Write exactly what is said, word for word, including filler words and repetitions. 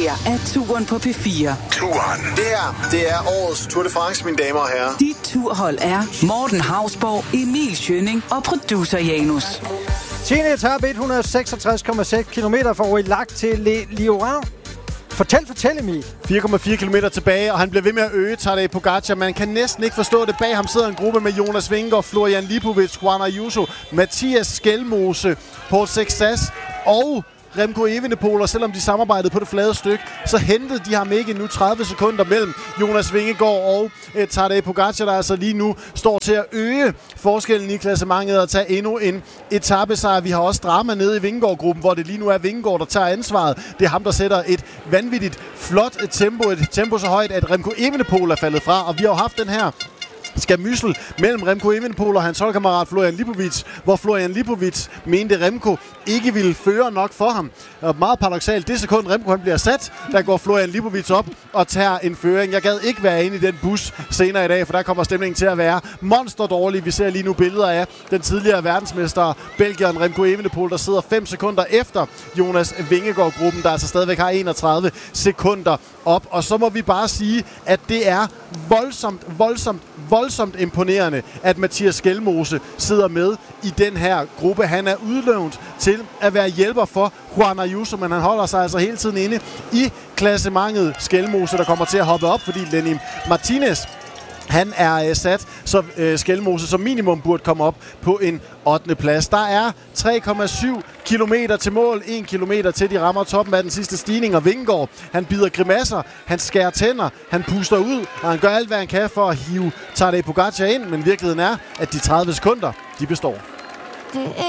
her er Turen på P fire. Turen. Det her, det er årets Tour de France, mine damer og herrer. Dit turhold er Morten Hausborg, Emil Schønning og producer Janus. tiende etape, et hundrede og seksogtres komma seks kilometer fra Aurillac til Le Lioran. Fortæl, fortæl Emil. fire komma fire kilometer tilbage, og han bliver ved med at øge Tadej Pogačar. Man kan næsten ikke forstå det. Bag ham sidder en gruppe med Jonas Vingegaard, Florian Lipovic, Juan Ayuso, Mathias Skelmose, Paul Sexas og Remco Evenepoel, og selvom de samarbejdede på det flade stykke, så hentede de ham ikke nu tredive sekunder mellem Jonas Vingegaard og eh, Tadej Pogačar, der altså lige nu står til at øge forskellen i klassementet og tage endnu en etapesejr. Vi har også drama nede i Vingegaard-gruppen, hvor det lige nu er Vingegaard, der tager ansvaret. Det er ham, der sætter et vanvittigt flot tempo, et tempo så højt, at Remco Evenepoel er faldet fra, og vi har jo haft den her skamyssel mellem Remco Evenepoel og hans holdkammerat Florian Lipovic, hvor Florian Lipovic mente Remco ikke ville føre nok for ham. Og meget paradoksalt, det sekund Remco han bliver sat, der går Florian Lipovic op og tager en føring. Jeg gad ikke være inde i den bus senere i dag, for der kommer stemningen til at være monster dårlig. Vi ser lige nu billeder af den tidligere verdensmester belgieren Remco Evenepoel, der sidder fem sekunder efter Jonas Vingegaard-gruppen, der altså stadigvæk har enogtredive sekunder op. Og så må vi bare sige, at det er voldsomt, voldsomt, voldsomt imponerende, at Mathias Skelmose sidder med i den her gruppe. Han er udlånt til at være hjælper for Juan Ayuso, men han holder sig altså hele tiden inde i klassementet. Skelmose, der kommer til at hoppe op, fordi Lenny Martinez han er øh, sat, så øh, Skelmose som minimum burde komme op på en ottende plads. Der er tre komma syv kilometer til mål, en kilometer til de rammer toppen af den sidste stigning, og Vingegaard, han bider grimasser, han skærer tænder, han puster ud, og han gør alt, hvad han kan for at hive Tadej Pogačar ind, men virkeligheden er, at de tredive sekunder, de består. Det